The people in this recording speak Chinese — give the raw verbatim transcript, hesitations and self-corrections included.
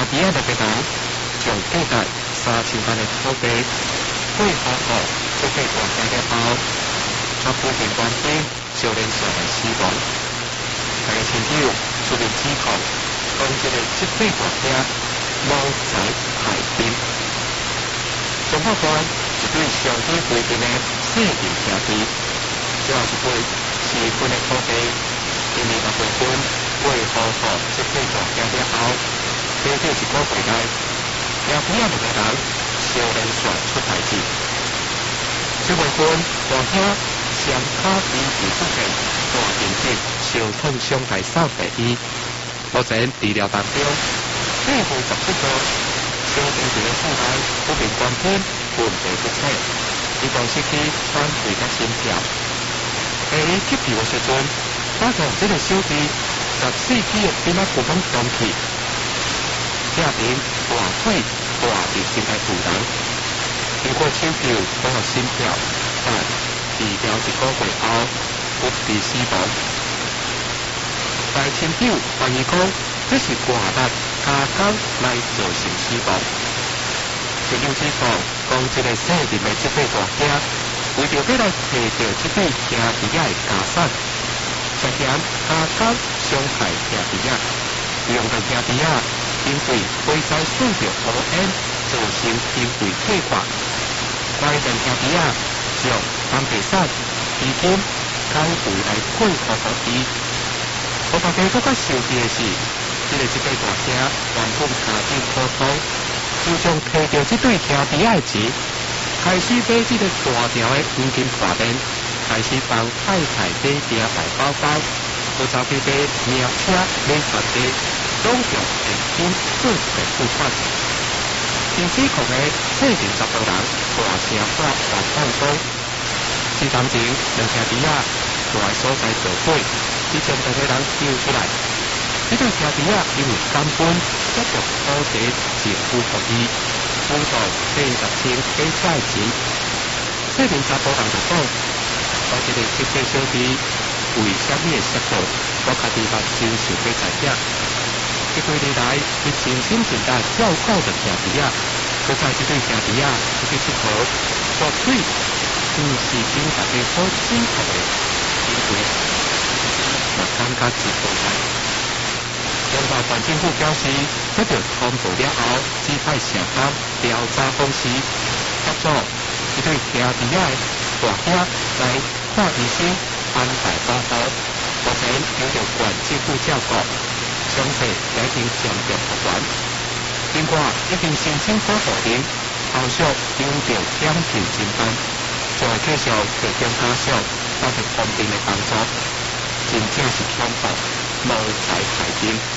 边仔的个人，将价值三千万的土地过好好，这个大家了后，才附近关边少年上来死亡。大家亲友出面指控，讲这个这块大家谋财害兵，中法官一对上帝规定的设定兄弟，这也是对四分的土地，因为把部分过好好这块大家了后，短短一个月内，也不要两个人少年选出代志。这部分大兄双卡比比出现大面积小痛伤害扫第一，目前治疗当中，肺部十七个小病一个妇内不明关天问题不清，伊共失去喘气甲心跳。下伊急救的时阵，发现这个小弟十四支的乒乓球棒中去，下边大腿大直心态负担，经过抢救保护心跳，但治疗一个月后不治死亡。但亲友怀疑讲，这是挂力加工来造成死亡。亲友指出，讲这个生病的这对大兄，为着要来摕到这对兄弟仔的家产，涉嫌加工伤害兄弟仔，用到兄弟仔因为火灾受到污染，造成因为退化，来让兄弟仔将当地产基金改回来过好好伊。我大家更加受气的是，这个这对大兄原本家境普通，就将摕到这对兄弟仔的钱，开始买这个大条的黄金挂链，开始帮太太买订大包包，又走去买名车、买茶茶，总共现金做一个付款。因此，控的册前十个人大声发大放讲，是当前两兄弟仔住的所在做伙。伊将大家人揪出来，这对兄弟仔因为根本接触土地政府给伊，补助八十千给债钱。这名查甫人就讲，我这个这个小弟为什么会识到我家己目睭想要财者？这几年来，伊尽心尽力照顾着兄弟仔，搁在这对兄弟仔出去佚佗，绝对不是经大家所清楚的行为。我感觉真无奈。中华县政府表示，得到通报了后，指派社工调查公司协助这对兄弟仔的大兄来看医生，安排保护。目前由着县政府照顾，详细已经渐渐复原。经过已经申请保护令，后续将着检验侦办，将会继续提供家属包括方便的帮助。真正是恐怖，谋财害命。